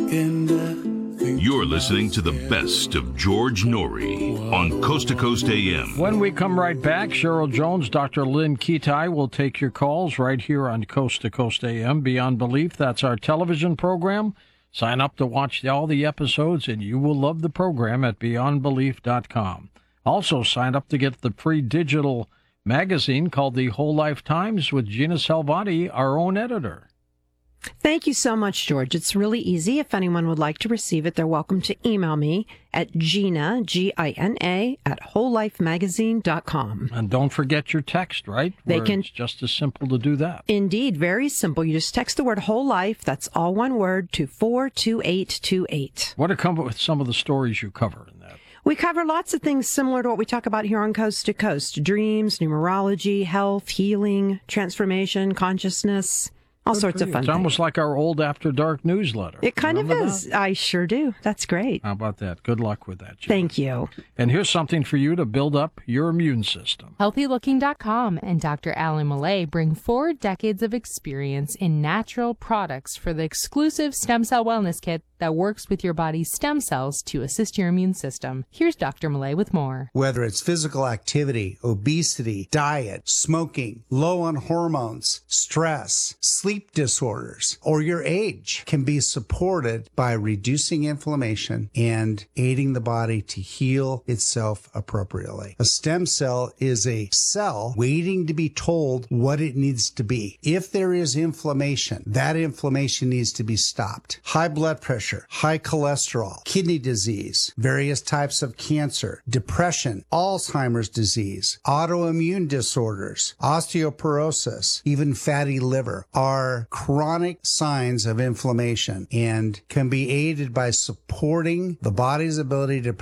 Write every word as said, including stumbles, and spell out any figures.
You're listening to the best of George Noory on Coast to Coast A M. When we come right back, Cheryl Jones, Doctor Lynn Kitai will take your calls right here on Coast to Coast A M. Beyond Belief, that's our television program. Sign up to watch all the episodes, and you will love the program at beyond belief dot com. Also, sign up to get the free digital magazine called The Whole Life Times with Gina Salvati, our own editor. Thank you so much, George. It's really easy. If anyone would like to receive it, they're welcome to email me at Gina, G I N A, at whole life magazine dot com. And don't forget your text, right? They Where can. It's just as simple to do that. Indeed, very simple. You just text the word whole life, that's all one word, to four two eight two eight. What are come with some of the stories you cover in that? We cover lots of things similar to what we talk about here on Coast to Coast. Dreams, numerology, health, healing, transformation, consciousness. All Good sorts for of you. fun It's things. almost like our old After Dark newsletter. It kind Remember of is. that? I sure do. That's great. How about that? Good luck with that, Gina. Thank you. And here's something for you to build up your immune system. healthy looking dot com and Doctor Alan Millay bring four decades of experience in natural products for the exclusive Stem Cell Wellness Kit that works with your body's stem cells to assist your immune system. Here's Doctor Millay with more. Whether it's physical activity, obesity, diet, smoking, low on hormones, stress, sleep disorders, or your age, can be supported by reducing inflammation and aiding the body to heal itself appropriately. A stem cell is a cell waiting to be told what it needs to be. If there is inflammation, that inflammation needs to be stopped. High blood pressure, high cholesterol, kidney disease, various types of cancer, depression, Alzheimer's disease, autoimmune disorders, osteoporosis, even fatty liver are chronic signs of inflammation and can be aided by supporting the body's ability to